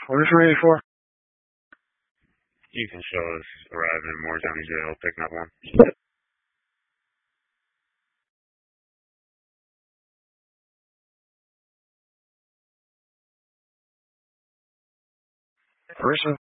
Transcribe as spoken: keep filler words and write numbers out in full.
What is ready for? You can show us arriving in Moore County Jail, picking up one. Person?